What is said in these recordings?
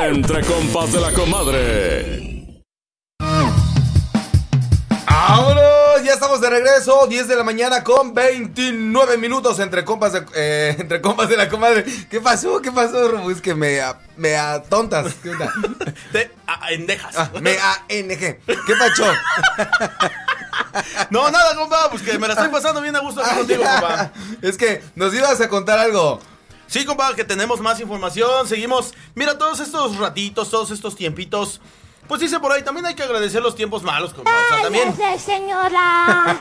Entre compas de la comadre. ¡Vámonos! Ya estamos de regreso, 10 de la mañana con 29 minutos entre compas de la comadre. ¿Qué pasó? Es que me atontas. ¿Qué onda? Te endejas. Me ANG. ¿Qué pacho? No, nada, compa, pues que me la estoy pasando bien a gusto aquí contigo, compa. Es que nos ibas a contar algo. Sí, compa, que tenemos más información, seguimos. Mira, todos estos ratitos, todos estos tiempitos. Pues dice por ahí, también hay que agradecer los tiempos malos, compa. O sea, también. Señora.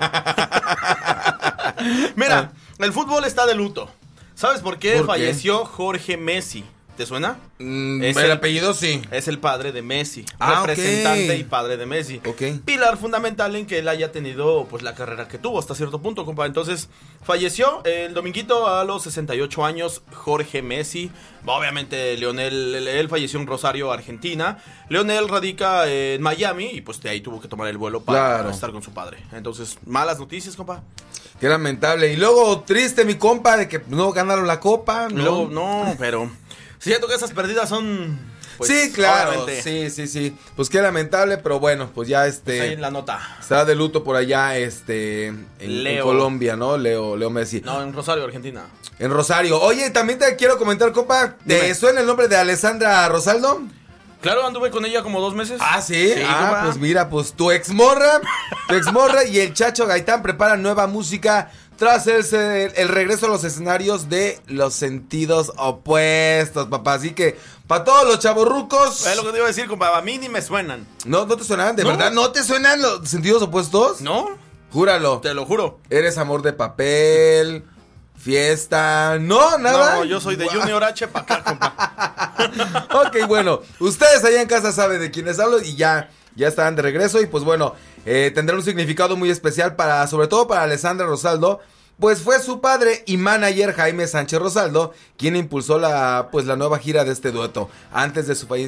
Mira, el fútbol está de luto. ¿Sabes por qué? ¿Por qué? Falleció Jorge Messi. ¿Te suena? El apellido sí. Es el padre de Messi, Ah, representante ok. y padre de Messi. Ok. Pilar fundamental en que él haya tenido pues la carrera que tuvo hasta cierto punto, compa. Entonces, falleció el dominguito a los 68 años Jorge Messi. Obviamente Lionel, él falleció en Rosario, Argentina. Lionel radica en Miami y pues de ahí tuvo que tomar el vuelo para estar con su padre. Entonces, malas noticias, compa. Qué lamentable. Y luego triste mi compa de que no ganaron la copa. Y luego, no, pero siento que esas perdidas son pues, sí, claro. obviamente, Sí. Pues qué lamentable, pero bueno, pues ya pues ahí en la nota. está de luto por allá en Colombia, ¿no? Leo Messi. No, en Rosario, Argentina. En Rosario. Oye, también te quiero comentar, compa, ¿te Dime. suena el nombre de Alessandra Rosaldo? Claro, anduve con ella como 2 meses. Ah, ¿sí? compa. Pues mira, pues tu exmorra y el Chacho Gaitán preparan nueva música tras el regreso a los escenarios de Los Sentidos Opuestos, papá. Así que, para todos los chavorrucos. Es lo que te iba a decir, compa. A mí ni me suenan. ¿No te suenan? ¿De No. verdad no te suenan Los Sentidos Opuestos? ¿No? Júralo. Te lo juro. Eres Amor de Papel, Fiesta. No, nada. No, yo soy de Junior H para acá, compa. Ok, bueno, ustedes allá en casa saben de quiénes hablo y ya estarán de regreso y pues bueno, tendrá un significado muy especial sobre todo para Alessandra Rosaldo, pues fue su padre y manager Jaime Sánchez Rosaldo quien impulsó la nueva gira de este dueto antes de su fallecimiento.